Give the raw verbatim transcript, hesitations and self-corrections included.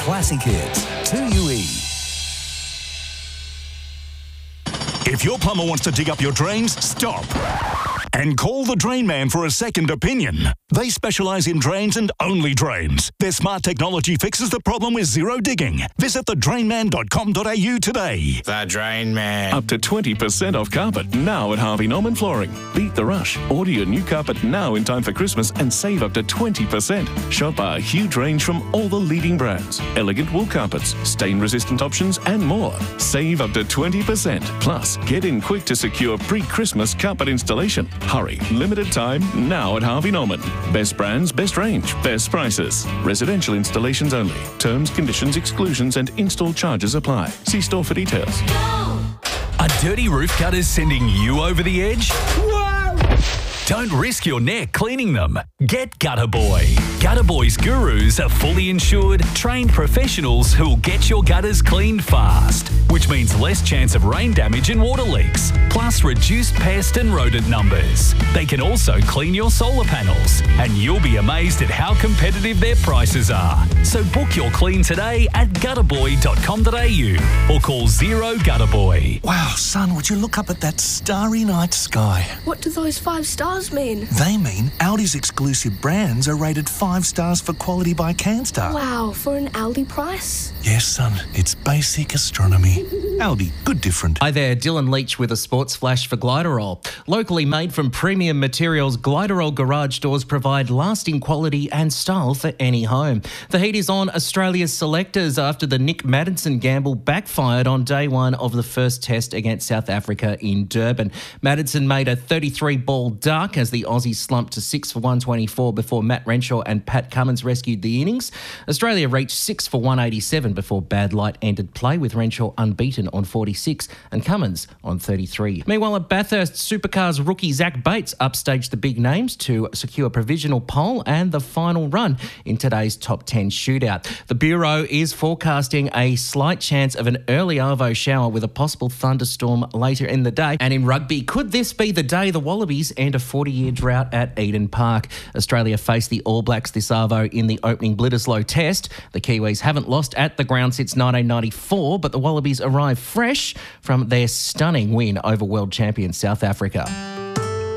classic hits. two U E. If your plumber wants to dig up your drains, stop. And call the Drain Man for a second opinion. They specialise in drains and only drains. Their smart technology fixes the problem with zero digging. Visit the drain man dot com dot a u today. The Drain Man. Up to twenty percent off carpet now at Harvey Norman Flooring. Beat the rush. Order your new carpet now in time for Christmas and save up to twenty percent. Shop our huge range from all the leading brands. Elegant wool carpets, stain-resistant options and more. Save up to twenty percent. Plus, get in quick to secure pre-Christmas carpet installation. Hurry. Limited time now at Harvey Norman. Best brands, best range, best prices. Residential installations only. Terms, conditions, exclusions and install charges apply. See store for details. Are dirty roof gutters sending you over the edge? Whoa! Don't risk your neck cleaning them. Get Gutter Boy. Gutter Boy's gurus are fully insured, trained professionals who'll get your gutters cleaned fast, which means less chance of rain damage and water leaks, plus reduced pest and rodent numbers. They can also clean your solar panels, and you'll be amazed at how competitive their prices are. So book your clean today at gutter boy dot com dot a u or call zero Gutter Boy. Wow, son, would you look up at that starry night sky? What do those five stars mean? They mean Aldi's exclusive brands are rated five stars for quality by CanStar. Wow, for an Aldi price? Yes, son, it's basic astronomy. Aldi, good different. Hi there, Dylan Leach with a sports flash for Gliderol. Locally made from premium materials, Gliderol garage doors provide lasting quality and style for any home. The heat is on Australia's selectors after the Nick Maddinson gamble backfired on day one of the first test against South Africa in Durban. Maddinson made a thirty-three ball duck as the Aussies slumped to six for one twenty-four before Matt Renshaw and Pat Cummins rescued the innings. Australia reached six for one eighty-seven before bad light ended play, with Renshaw unbeaten on forty-six and Cummins on thirty-three. Meanwhile, at Bathurst, Supercars rookie Zach Bates upstaged the big names to secure provisional pole and the final run in today's top ten shootout. The Bureau is forecasting a slight chance of an early arvo shower with a possible thunderstorm later in the day. And in rugby, could this be the day the Wallabies end a forty-year drought at Eden Park? Australia face the All Blacks this arvo in the opening Bledisloe Test. The Kiwis haven't lost at the ground since nineteen ninety-four, but the Wallabies arrive fresh from their stunning win over world champion South Africa.